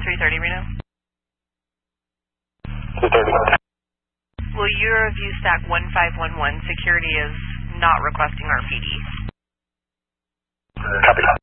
330 Reno. 330. Well, your view stack 1511, security is not requesting RPD. Copy.